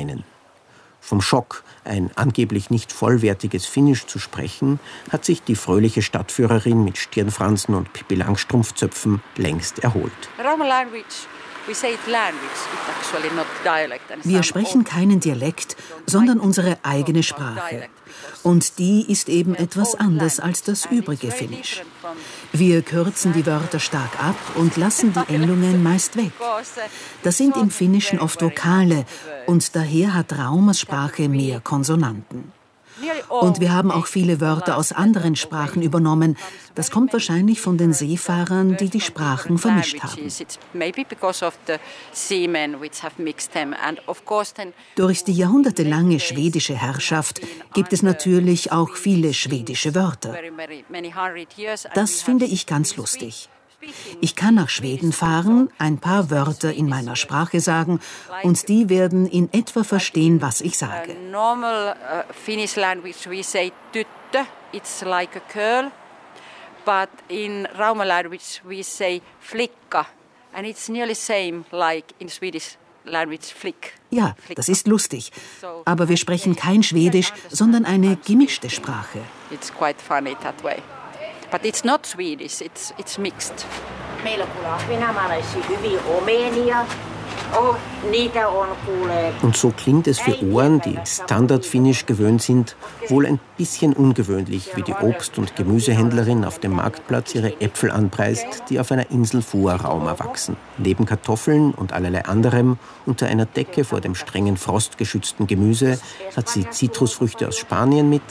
Steinen. Vom Schock, ein angeblich nicht vollwertiges Finnisch zu sprechen, hat sich die fröhliche Stadtführerin mit Stirnfransen und Pippi Langstrumpfzöpfen längst erholt. Wir sprechen keinen Dialekt, sondern unsere eigene Sprache. Und die ist eben etwas anders als das übrige Finnisch. Wir kürzen die Wörter stark ab und lassen die Endungen meist weg. Das sind im Finnischen oft Vokale und daher hat Raumas Sprache mehr Konsonanten. Und wir haben auch viele Wörter aus anderen Sprachen übernommen. Das kommt wahrscheinlich von den Seefahrern, die die Sprachen vermischt haben. Durch die jahrhundertelange schwedische Herrschaft gibt es natürlich auch viele schwedische Wörter. Das finde ich ganz lustig. Ich kann nach Schweden fahren, ein paar Wörter in meiner Sprache sagen und die werden in etwa verstehen, was ich sage. Normal Finnish language we say tyttö, it's like a girl, but in Rauma language we say flicka, and it's nearly same like in Swedish language flick. Ja, das ist lustig. Aber wir sprechen kein Schwedisch, sondern eine gemischte Sprache. It's quite funny that way. But it's not Swedish, it's mixed. Und so klingt es für Ohren, die Standard-Finnisch gewöhnt sind, wohl ein bisschen ungewöhnlich, wie die Obst- und Gemüsehändlerin auf dem Marktplatz ihre Äpfel anpreist, die auf einer Insel vor Rauma wachsen. Neben Kartoffeln und allerlei anderem, unter einer Decke vor dem strengen frostgeschützten Gemüse, hat sie Zitrusfrüchte aus Spanien mit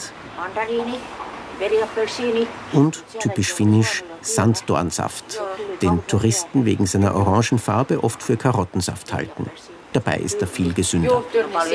und, typisch finnisch, Sanddornsaft, den Touristen wegen seiner orangen Farbe oft für Karottensaft halten. Dabei ist er viel gesünder.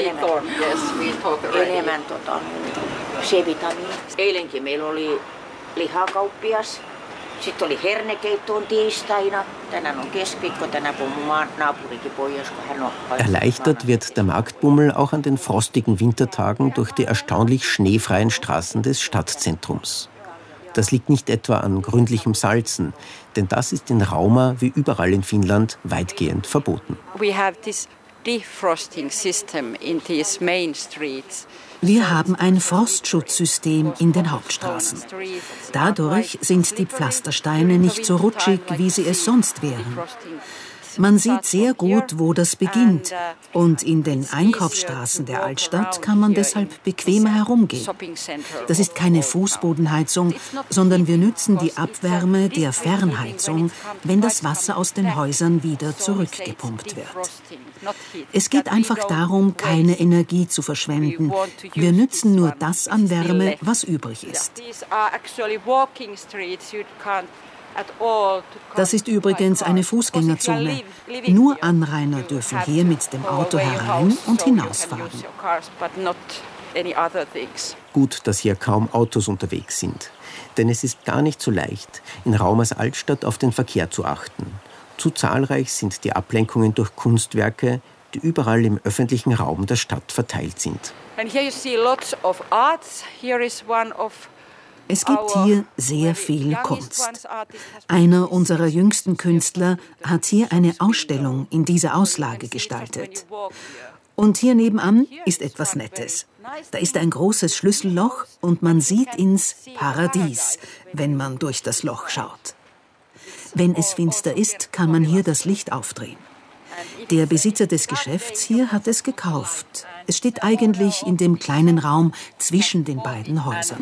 Sitten oli hernekeittoon tiistaina. Tänään on keskiviikko, tänään kun mun naapurikin pojas, kun hän on... Erleichtert wird der Marktbummel auch an den frostigen Wintertagen durch die erstaunlich schneefreien Straßen des Stadtzentrums. Das liegt nicht etwa an gründlichem Salzen, denn das ist in Rauma wie überall in Finnland weitgehend verboten. We have this defrosting system in these main streets. Wir haben ein Frostschutzsystem in den Hauptstraßen. Dadurch sind die Pflastersteine nicht so rutschig, wie sie es sonst wären. Man sieht sehr gut, wo das beginnt. Und in den Einkaufsstraßen der Altstadt kann man deshalb bequemer herumgehen. Das ist keine Fußbodenheizung, sondern wir nützen die Abwärme der Fernheizung, wenn das Wasser aus den Häusern wieder zurückgepumpt wird. Es geht einfach darum, keine Energie zu verschwenden. Wir nützen nur das an Wärme, was übrig ist. Das ist übrigens eine Fußgängerzone. Nur Anrainer dürfen hier mit dem Auto herein und hinausfahren. Gut, dass hier kaum Autos unterwegs sind. Denn es ist gar nicht so leicht, in Raumas Altstadt auf den Verkehr zu achten. Zu zahlreich sind die Ablenkungen durch Kunstwerke, die überall im öffentlichen Raum der Stadt verteilt sind. Es gibt hier sehr viel Kunst. Einer unserer jüngsten Künstler hat hier eine Ausstellung in dieser Auslage gestaltet. Und hier nebenan ist etwas Nettes. Da ist ein großes Schlüsselloch und man sieht ins Paradies, wenn man durch das Loch schaut. Wenn es finster ist, kann man hier das Licht aufdrehen. Der Besitzer des Geschäfts hier hat es gekauft. Es steht eigentlich in dem kleinen Raum zwischen den beiden Häusern.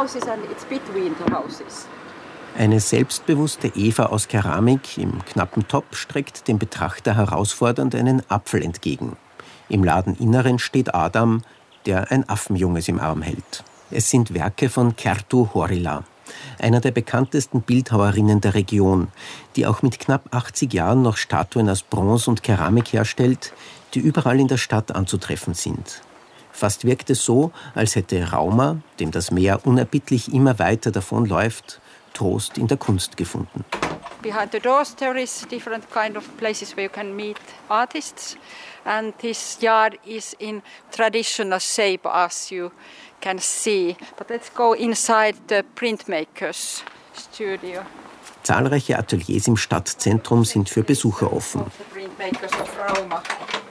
Eine selbstbewusste Eva aus Keramik im knappen Top streckt dem Betrachter herausfordernd einen Apfel entgegen. Im Ladeninneren steht Adam, der ein Affenjunges im Arm hält. Es sind Werke von Kerttu Horila, einer der bekanntesten Bildhauerinnen der Region, die auch mit knapp 80 Jahren noch Statuen aus Bronze und Keramik herstellt, die überall in der Stadt anzutreffen sind. Fast wirkt es so, als hätte Rauma, dem das Meer unerbittlich immer weiter davonläuft, Trost in der Kunst gefunden. Behind the doors there is different kind of places where you can meet artists, and this yard is in traditional shape as you can see. But let's go inside the printmakers studio. Zahlreiche Ateliers im Stadtzentrum sind für Besucher offen.